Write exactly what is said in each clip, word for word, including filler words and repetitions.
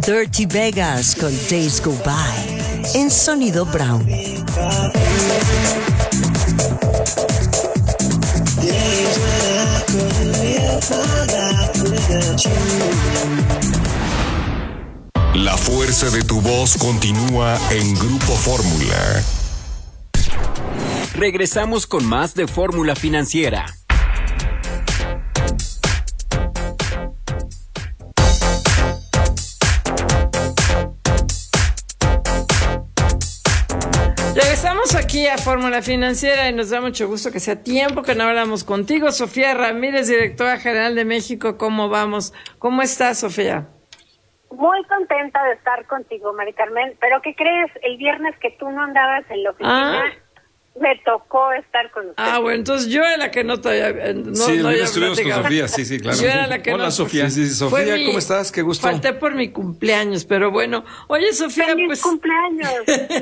Dirty Vegas con Days Go By en Sonido Brown. La fuerza de tu voz continúa en Grupo Fórmula. Regresamos con más de Fórmula Financiera. Regresamos aquí a Fórmula Financiera y nos da mucho gusto que sea tiempo que no hablamos contigo. Sofía Ramírez, directora general de México, ¿cómo vamos? ¿Cómo estás, Sofía? Muy contenta de estar contigo, Mari Carmen, pero ¿qué crees? El viernes que tú no andabas en la oficina, ah. me tocó estar con usted. Ah, bueno, entonces yo era la que no te había... No, sí, no el estuvimos con Sofía, sí, sí, claro. Yo era la que Hola, no, Sofía. Sí, sí, Sofía, mi, ¿cómo estás? Qué gusto. Falté por mi cumpleaños, pero bueno. Oye, Sofía, ¡Feliz pues... cumpleaños!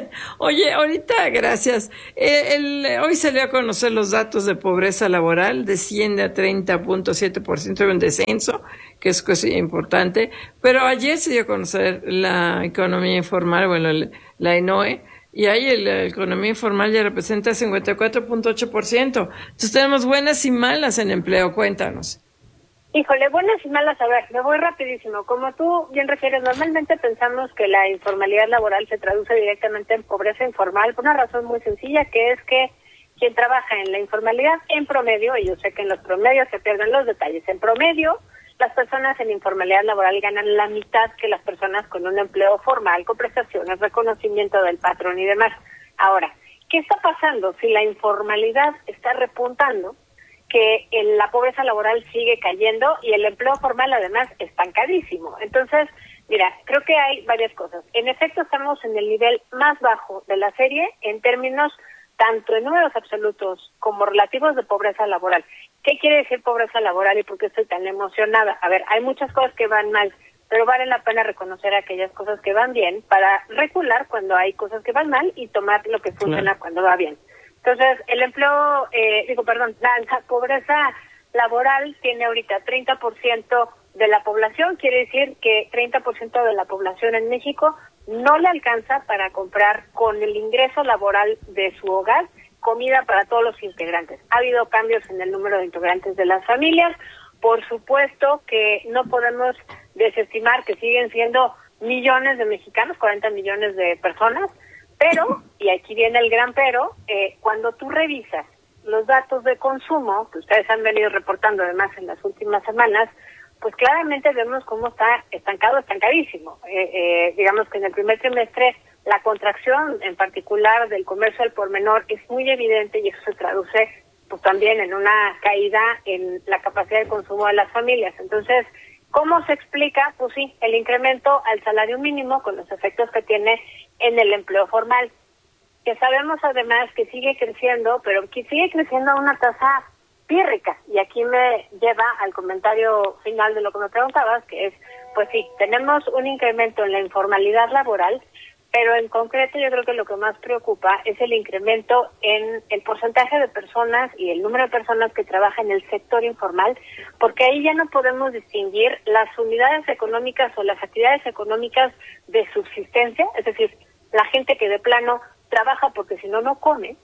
Oye, ahorita, gracias. Eh, el, hoy salió a conocer los datos de pobreza laboral, desciende a treinta punto siete por ciento de un descenso, que es cosa importante, pero ayer se dio a conocer la economía informal, bueno, la E N O E, y ahí la economía informal ya representa cincuenta y cuatro punto ocho por ciento. Entonces tenemos buenas y malas en empleo, cuéntanos. Híjole, buenas y malas, a ver, me voy rapidísimo. Como tú bien refieres, normalmente pensamos que la informalidad laboral se traduce directamente en pobreza informal por una razón muy sencilla, que es que quien trabaja en la informalidad en promedio, y yo sé que en los promedios se pierden los detalles, en promedio las personas en informalidad laboral ganan la mitad que las personas con un empleo formal, con prestaciones, reconocimiento del patrón y demás. Ahora, ¿qué está pasando? Si la informalidad está repuntando, que el, la pobreza laboral sigue cayendo y el empleo formal además estancadísimo. Entonces, mira, creo que hay varias cosas. En efecto, estamos en el nivel más bajo de la serie en términos tanto en números absolutos como relativos de pobreza laboral. ¿Qué quiere decir pobreza laboral y por qué estoy tan emocionada? A ver, hay muchas cosas que van mal, pero vale la pena reconocer aquellas cosas que van bien para recular cuando hay cosas que van mal y tomar lo que funciona claro. cuando va bien. Entonces, el empleo, eh, digo, perdón, la, la pobreza laboral tiene ahorita treinta por ciento de la población, quiere decir que treinta por ciento de la población en México no le alcanza para comprar con el ingreso laboral de su hogar comida para todos los integrantes. Ha habido cambios en el número de integrantes de las familias. Por supuesto que no podemos desestimar que siguen siendo millones de mexicanos, cuarenta millones de personas, pero, y aquí viene el gran pero, eh, cuando tú revisas los datos de consumo, que ustedes han venido reportando además en las últimas semanas, pues claramente vemos cómo está estancado, estancadísimo. Eh, eh, digamos que en el primer trimestre la contracción en particular del comercio al por menor es muy evidente y eso se traduce pues también en una caída en la capacidad de consumo de las familias. Entonces, ¿cómo se explica? Pues sí, el incremento al salario mínimo con los efectos que tiene en el empleo formal, que sabemos además que sigue creciendo, pero que sigue creciendo a una tasa pírrica. Y aquí me lleva al comentario final de lo que me preguntabas, que es, pues sí, tenemos un incremento en la informalidad laboral, pero en concreto yo creo que lo que más preocupa es el incremento en el porcentaje de personas y el número de personas que trabajan en el sector informal, porque ahí ya no podemos distinguir las unidades económicas o las actividades económicas de subsistencia, es decir, la gente que de plano trabaja porque si no, no come,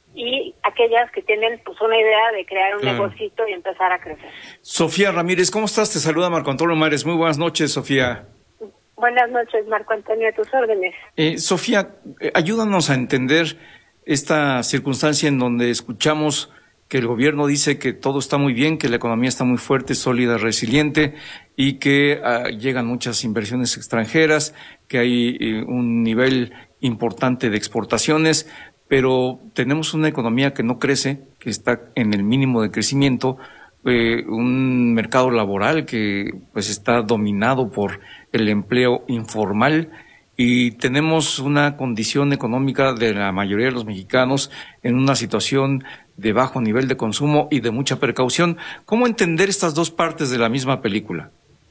y aquellas que tienen pues una idea de crear un claro. negocito y empezar a crecer. Sofía Ramírez, ¿cómo estás? Te saluda Marco Antonio Mares. Muy buenas noches, Sofía. Buenas noches, Marco Antonio, a tus órdenes. Eh, Sofía, eh, ayúdanos a entender esta circunstancia en donde escuchamos que el gobierno dice que todo está muy bien, que la economía está muy fuerte, sólida, resiliente y que uh, llegan muchas inversiones extranjeras, que hay eh, un nivel importante de exportaciones, pero tenemos una economía que no crece, que está en el mínimo de crecimiento, eh, un mercado laboral que pues está dominado por el empleo informal y tenemos una condición económica de la mayoría de los mexicanos en una situación de bajo nivel de consumo y de mucha precaución. ¿Cómo entender estas dos partes de la misma película?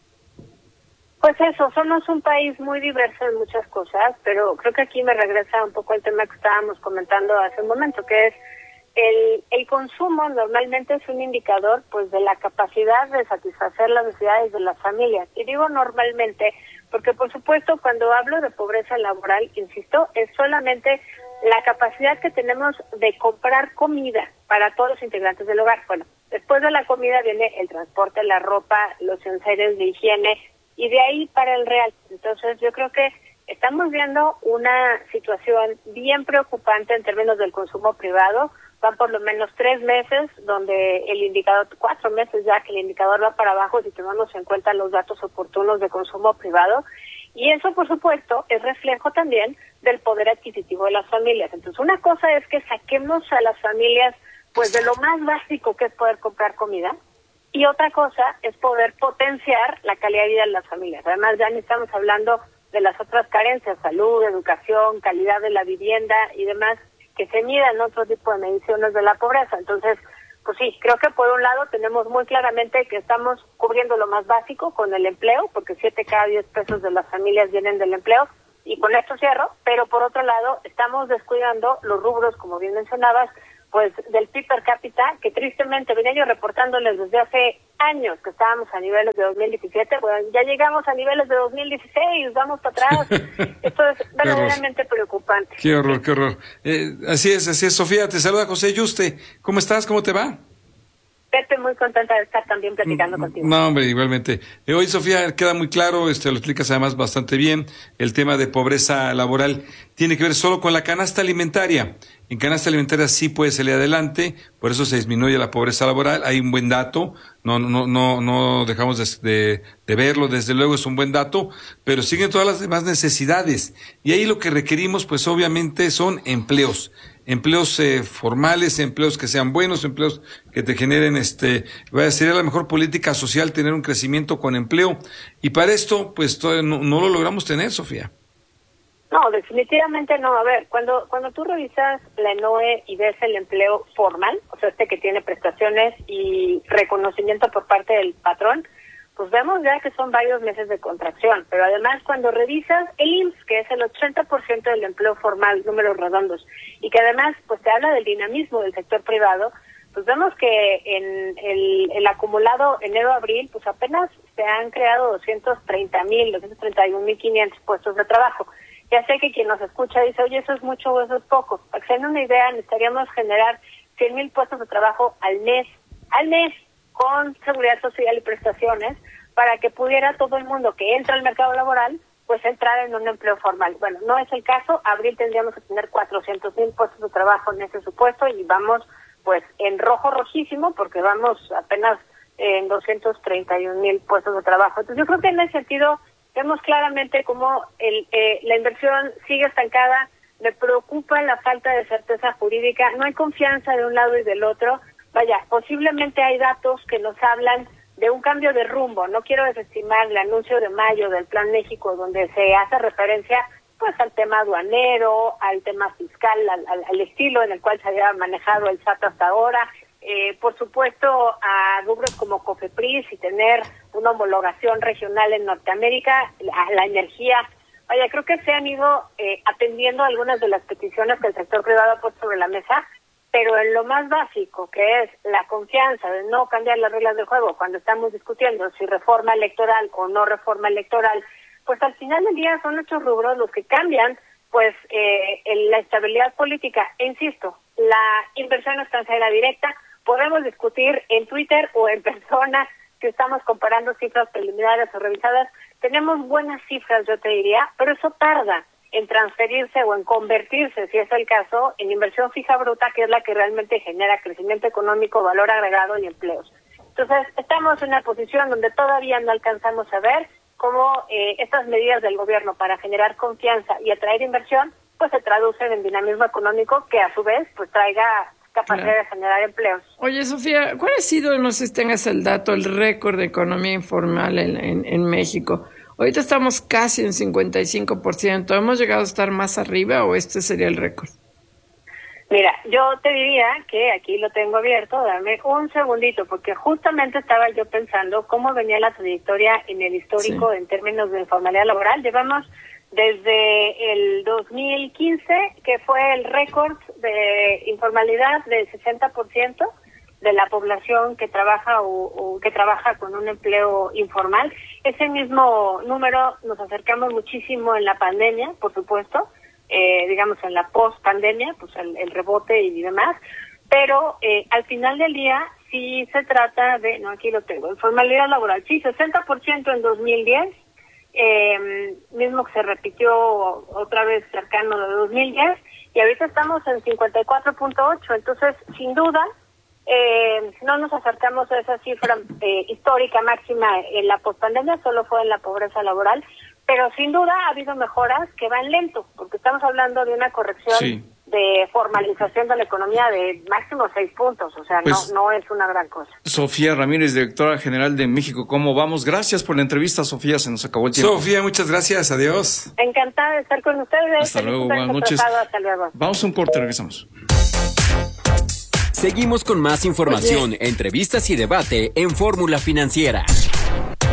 Pues eso, somos un país muy diverso en muchas cosas, pero creo que aquí me regresa un poco el tema que estábamos comentando hace un momento, que es el, el consumo normalmente es un indicador pues de la capacidad de satisfacer las necesidades de las familias. Y digo normalmente porque, por supuesto, cuando hablo de pobreza laboral, insisto, es solamente la capacidad que tenemos de comprar comida para todos los integrantes del hogar. Bueno, después de la comida viene el transporte, la ropa, los enseres de higiene, y de ahí para el real. Entonces, yo creo que estamos viendo una situación bien preocupante en términos del consumo privado. Van por lo menos tres meses donde el indicador, cuatro meses ya que el indicador va para abajo si tomamos en cuenta los datos oportunos de consumo privado. Y eso, por supuesto, es reflejo también del poder adquisitivo de las familias. Entonces, una cosa es que saquemos a las familias pues de lo más básico que es poder comprar comida, y otra cosa es poder potenciar la calidad de vida de las familias. Además, ya ni estamos hablando de las otras carencias, salud, educación, calidad de la vivienda y demás, que se midan otro tipo de mediciones de la pobreza. Entonces, pues sí, creo que por un lado tenemos muy claramente que estamos cubriendo lo más básico con el empleo, porque siete cada diez pesos de las familias vienen del empleo, y con esto cierro, pero por otro lado estamos descuidando los rubros, como bien mencionabas, pues del P I B per cápita, que tristemente venía yo reportándoles desde hace años que estábamos a niveles de dos mil diecisiete, bueno, ya llegamos a niveles de dos mil dieciséis, vamos para atrás. Esto es verdaderamente preocupante. Qué horror, qué horror. Eh, así es, así es, Sofía, te saluda José Yuste. ¿Cómo estás? ¿Cómo te va? Pepe, muy contenta de estar también platicando contigo. No, hombre, igualmente. Eh, hoy, Sofía, queda muy claro, este, lo explicas además bastante bien, el tema de pobreza laboral tiene que ver solo con la canasta alimentaria. En canasta alimentaria sí puede salir adelante, por eso se disminuye la pobreza laboral. Hay un buen dato, no no no no dejamos de, de, de verlo, desde luego es un buen dato, pero siguen todas las demás necesidades. Y ahí lo que requerimos, pues obviamente, son empleos. Empleos eh, formales, empleos que sean buenos, empleos que te generen, este, sería la mejor política social tener un crecimiento con empleo. Y para esto, pues todavía no, no lo logramos tener, Sofía. No, definitivamente no. A ver, cuando cuando tú revisas la E N O E y ves el empleo formal, o sea, este que tiene prestaciones y reconocimiento por parte del patrón, pues vemos ya que son varios meses de contracción. Pero además, cuando revisas el I M S S, que es el ochenta por ciento del empleo formal, números redondos, y que además pues te habla del dinamismo del sector privado, pues vemos que en el, el acumulado enero-abril, pues apenas se han creado doscientos treinta mil, doscientos treinta y un mil quinientos puestos de trabajo. Ya sé que quien nos escucha dice, oye, eso es mucho o eso es poco. Para que se den una idea, necesitaríamos generar cien mil puestos de trabajo al mes, al mes, con seguridad social y prestaciones, para que pudiera todo el mundo que entra al mercado laboral, pues entrar en un empleo formal. Bueno, no es el caso. Abril tendríamos que tener cuatrocientos mil puestos de trabajo en ese supuesto, y vamos pues en rojo rojísimo, porque vamos apenas en doscientos treinta y un mil puestos de trabajo. Entonces yo creo que en ese sentido vemos claramente cómo el, eh, la inversión sigue estancada. Me preocupa la falta de certeza jurídica, no hay confianza de un lado y del otro. Vaya, posiblemente hay datos que nos hablan de un cambio de rumbo. No quiero desestimar el anuncio de mayo del Plan México, donde se hace referencia pues al tema aduanero, al tema fiscal, al, al, al estilo en el cual se había manejado el S A T hasta ahora. Eh, por supuesto, a rubros como COFEPRIS y tener una homologación regional en Norteamérica, la, la energía. Vaya, creo que se han ido eh, atendiendo algunas de las peticiones que el sector privado ha puesto sobre la mesa, pero en lo más básico, que es la confianza de no cambiar las reglas del juego cuando estamos discutiendo si reforma electoral o no reforma electoral, pues al final del día son estos rubros los que cambian pues eh, en la estabilidad política. E insisto, la inversión extranjera directa, podemos discutir en Twitter o en persona si estamos comparando cifras preliminares o revisadas. Tenemos buenas cifras, yo te diría, pero eso tarda en transferirse o en convertirse, si es el caso, en inversión fija bruta, que es la que realmente genera crecimiento económico, valor agregado y empleos. Entonces, estamos en una posición donde todavía no alcanzamos a ver cómo eh, estas medidas del gobierno para generar confianza y atraer inversión, pues se traducen en dinamismo económico que a su vez pues traiga capacidad claro. de generar empleos. Oye, Sofía, ¿cuál ha sido, no sé si tengas el dato, el récord de economía informal en, en, en México? Ahorita estamos casi en cincuenta y cinco por ciento. ¿Hemos llegado a estar más arriba o este sería el récord? Mira, yo te diría que aquí lo tengo abierto, dame un segundito, porque justamente estaba yo pensando cómo venía la trayectoria en el histórico sí. en términos de informalidad laboral. Llevamos desde el dos mil quince, que fue el récord de informalidad del sesenta por ciento de la población que trabaja o, o que trabaja con un empleo informal. Ese mismo número nos acercamos muchísimo en la pandemia, por supuesto, eh, digamos en la post-pandemia, pues el, el rebote y demás, pero eh, al final del día sí se trata de, no, aquí lo tengo, informalidad laboral, sí, sesenta por ciento en dos mil diez, eh, mismo que se repitió otra vez cercano de dos mil diez, y ahorita estamos en cincuenta y cuatro punto ocho, entonces sin duda eh, no nos acercamos a esa cifra eh, histórica máxima en la pospandemia, solo fue en la pobreza laboral, pero sin duda ha habido mejoras que van lento, porque estamos hablando de una corrección sí. de formalización de la economía de máximo seis puntos, o sea, pues, no, no es una gran cosa. Sofía Ramírez, directora general de México, ¿cómo vamos? Gracias por la entrevista, Sofía, se nos acabó el tiempo. Sofía, muchas gracias, adiós. Encantada de estar con ustedes. Hasta luego, buenas noches. Hasta luego. Vamos a un corte, regresamos. Seguimos con más información, Oye. entrevistas y debate en Fórmula Financiera.